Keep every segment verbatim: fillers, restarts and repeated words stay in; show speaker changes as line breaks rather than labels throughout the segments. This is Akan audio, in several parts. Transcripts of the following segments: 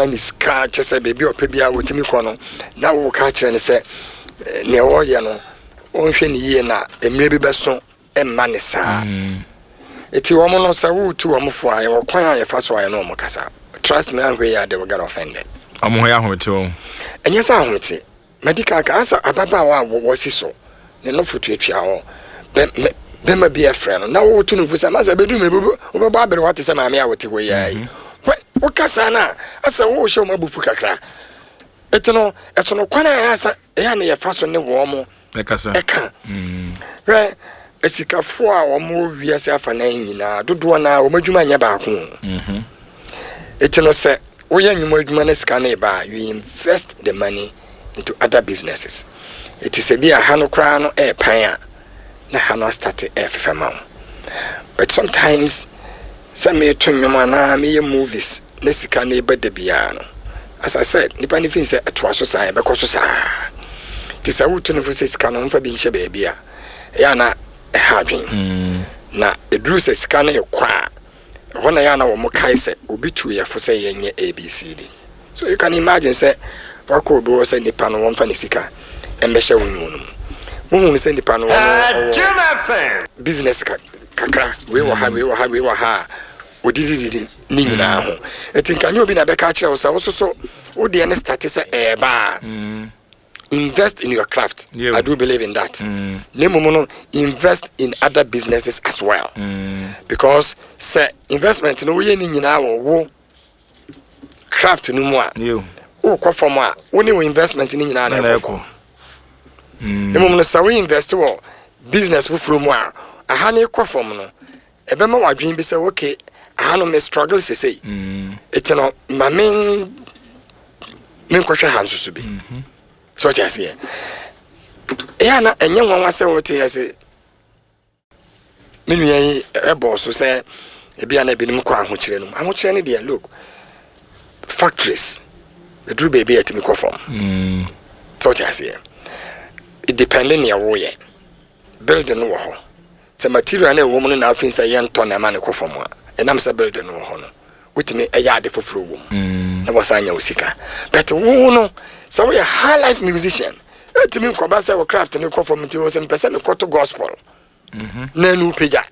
ni ska chese baby opebia wotimi kɔ no na wo ka kire ne se ne wo ye no onhwe ne yie na emre bi beso emma ne saa eti wo mo no sa wo tu wo mo fo aye wo kwan aye fa so aye no mo kasa trust me and we are they will get offended
omo ya hoto
enye sa hote medical ka asa ababa wa wo si so ne no foto etwa ho be be ma bi e frɛ no na wo tu no fusa ma sa bedu me bubu wo ba abere wate se ma me a wote wo yayi wo kasa na asa wo hye mo bufu kakra etino esono kwan aye asa ya ne ye fa so ne wo mo
e kasa
e ka mm right esikafo a wo mo wiase afa na nyina dodo na wo madwuma nya ba ko mhm etino se wo ya nwuma adwuma na sika na ba you invest the money into other businesses it is a be a hano kra no e pan a na hano start e fefema but sometimes some me to nwuma na me movies na sika na ba de bia no as I said nipa ni fin se etwa so sai be ko so sa ti sa wo to no fo sika no mfa bi nhye ba bia ya na e hadwen mm. na edru se sika na e kwa hona ya na wo mo kai se obi tu ye fo se yenye A B C D so you can imagine say wako obi wo se nipa no won fa ne sika embehye wo nyunu mo hu se nipa no business kakra we wo ha we wo ha we wo ha odidididi ni nyina ho etinka nyo obi na be ka kire wo se wo so wo de ne start se e ba invest in your craft. Yeah. I do believe in that. Mm. Nemono invest in other businesses as well. Mm. Because say investment no we ni nyina wo craft no mo a. You. O ko from a woni wo investment ni nyina na ko. Mm. Nemono say we invest wo business fu from a aha na ko from no. Ebe ma wadwen bi say okay, aha no me struggle say say. Mm. Etino ma men men ko hwe hanso so bi. Mhm. So just here. Yeah, na enye nwanwa se wote yase. Menu yen e boss say e bia na binim kwa ahokyere no. Ahokyere ne de look. Factories. The true baby at me ko from. Mm. So just here. It depending ya wo ye. Building no ho. Se material na wo mu na afin say yen ton na ma ne ko from a. Enam se building no ho no. Witimi e ya de foforo wo. Mm. Na wasanya osika. But wo no so we a high life musician. Let me go back our craft and go from to some percent to gospel. Mhm. Na nu pega.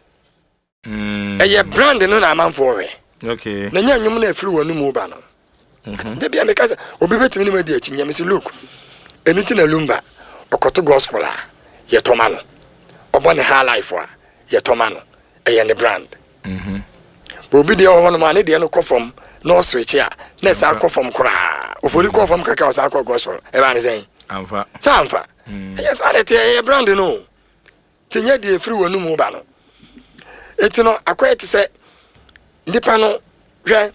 Mm. E ye brand no na man for we. Okay. Na nya nwum na afiri wonu mu ba no. Mhm. De bia me ka say obi betimi ni ma di achi nya me say look. Enuti na lumba okoto gospel a ye toma no. Obo ne high life a ye toma no. E ye ne brand. Mhm. Bo obi de ho no ma ne de no from no switch a na sa ko from kra. Ofori ko from kaka sa ko gospel e ba ne say amfa sa amfa yes ade te e brand no tinye de free wonu mu ba no etino akwai te say ndipa no hwe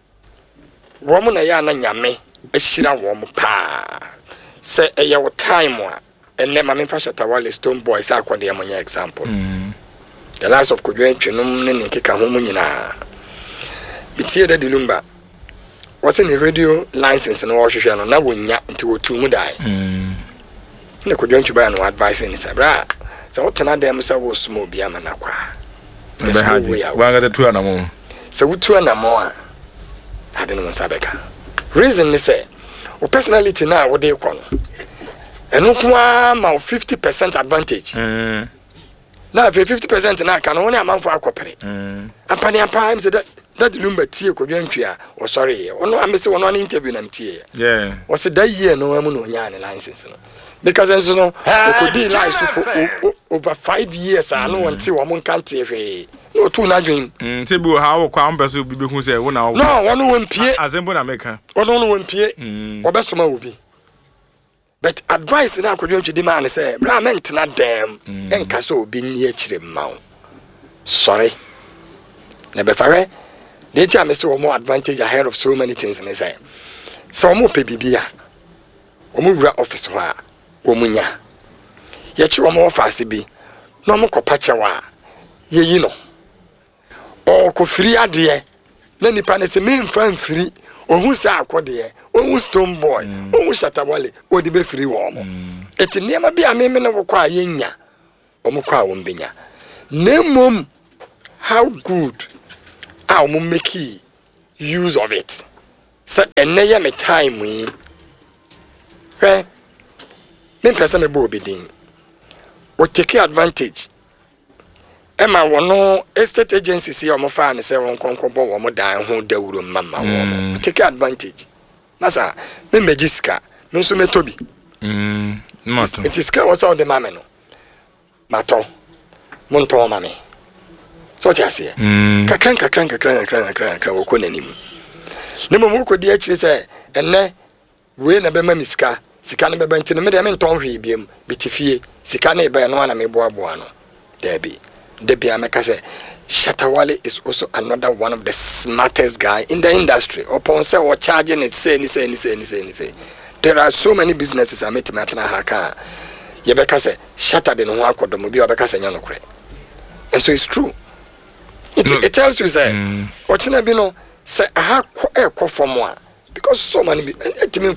wo mu na ya na nyame ehira wo mu pa say e ye wo time a enne ma me fa Shatawale Stone Boy sa akwade am nya example mm. The last of Kodwen Twinum ne nkeka ho mu nyina bitie da dilumba what's in the radio license no hwehwe no na wonya nti wotu mu dai mm ne ko dwontu ba no advice ni sabra so wotena dem sa wo sumo bia ma na kwa be haji wanga de tu anamo so wotu anamo a ade no sabeka reason ni say o personality na wo de ko no eno kwa ma fifty percent advantage mm na fifty percent na ka no woni amanfo akopere mm apani apa im say that that lumba tie ko dwantwa o sorry ono amese wono an interview na mtie yeah o se that year no amu no nya ne license no because enso no ko di license for over five years a no wonte wo mon kante hwe no tu na dwen mm se bi wo ha wo kwa ampeso bi be hu se wo na wo no wono wompie azembo na meka wono no wompie obesoma obi but advice na ko dwantwa di man say bra ment na dem enka so obi ni akire mawo sorry na be fare they tell me so more advantage ahead of so many things and they say so more pe bibia omo wura office ho a omunya ye chi omo office bi no mo kopache wa ye yi no o ko free ade na nipa ne se me mfa mfiri ohun sa akode ohun Stone Boy ohun Shatawale odi be free wo mo eti niam bi a me me no kwa ye nya omo kwa wo mbenya nemom how good how we make use of it Say enne ya me time we. Hwe. Me pese me bo obidin. We take advantage. Emma wono estate agencies here omo fa ne say won konko bo wo mo dan ho dawuro mama wo. Take advantage. Nasa me mejiska, me so me tobi.
Mm. Not.
It is ka was all the mama no. Mato. Monto mama. So what you say? Kakran kakran kakran kakran kakran kakran wo konanim. Ne mo mo ko di akiri say enne we na be ma miska. Sika ne be ba ntino me de me nton hwe biem bitifie. Sika ne be no na me boa boa no. There be. Debi Amekase, Shatawale is also another one of the smartest guy in the industry. Upon say or charging it, say, ni say, ni say, ni say, ni say. There are so many businesses I met Matana Haka. Yebekase, Shata de Nwako, the Mobile Becase Yanokre. And so it's true. It, no. It tells you, say, Ochina Bino, say, I have a call from one. Because so many in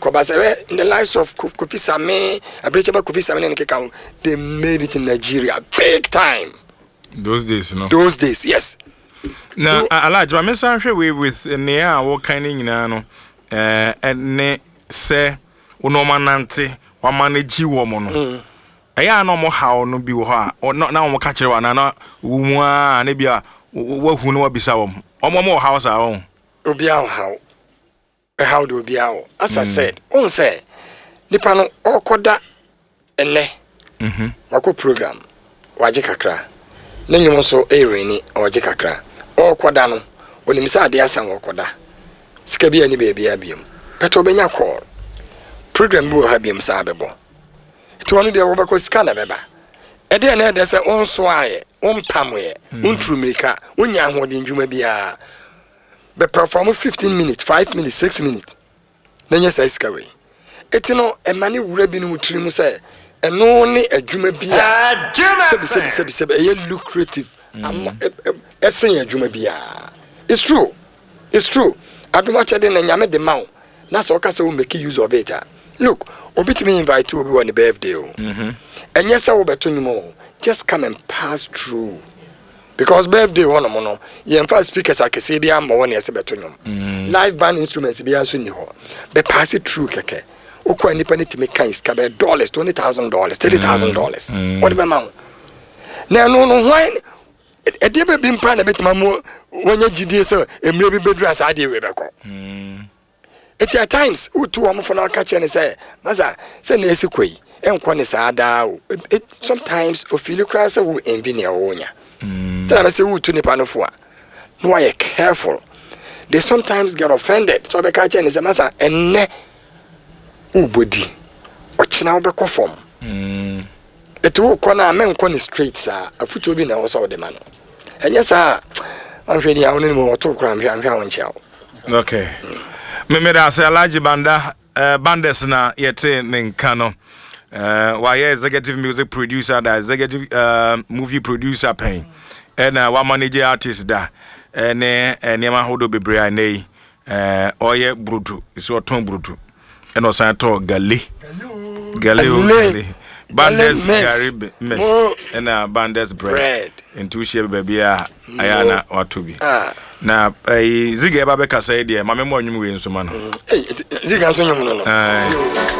the lives of Kofi Same, Abridgeable Kofi Same and Kekau, they made it in Nigeria big time.
Those days, no.
Those days, yes.
Now, so, I like to mention we with Nia, what kind of no, uh, and ne say, Unomanante, one manage you woman. I know more how no be or not now, catch her one, and not Uma, Nebia, who know be so, or more house our own.
Obiao how. How do be out? As I said, on say, Nipano or Koda and ne.
Mhm.
Wako program. Wajikakra. Then you also a rainy or Jikakra. Or Kodano. When him said the Asan or Koda. Scabi any baby abium. Petobenia call. Program will have him sabable. It only the Robacco scanner beba. A day and there's a own swaye, own pamway, un trumika, un young one in Jumabia. But perform fifteen minutes, five minutes, six minutes. Then yes, I scurry. It's no a money revenue trim say, and only a Jumabia. A lucrative. A senior Jumabia. It's true. It's true. I do much then and Yammed the mount. That's all Casa will make use of it. Look, Obit me invite you on the birthday. And yes, I will bet you more. Just come and pass through. Because birthday one mono, you first speakers I can say be am one yes between live band instruments be as you ho. Be pass it through keke. Okwa nipa to make kind scabe dollars, twenty thousand dollars, thirty thousand dollars. What the amount? Now no no why e dey be bimpa na bit mamu when you gidi so e me be bedru as ade we be ko. It at times who two am for na catch and say, "Maza, say na esikwei, enkwa ne sa da o." Sometimes o feel cry say we envy ne onya. Tell me say who to nipa no for. No are careful. They sometimes get offended. So be catch and say masa enne ubodi. Ochina obekọ form. Mm. It will corner men corner straight sir. Afutu obi na also the man. Enya sir. I'm ready I only more to cram here and here.
Okay. Me me da say Alhaji Banda uh, Bandes na yete nenkano. Uh, why executive music producer, the executive uh, movie producer paying, and uh, one manager artist da, and uh, Nema Hodo Bibria ne, uh, Oye Brutu, it's your tongue Brutu, and also I talk Gali, Gali, Bandes Gary Mess, and uh, Bandes bread, and two share baby Ayana or to be. Now, a Ziggy Babeka said, dear, my memory in Sumano.
Hey, Ziggy,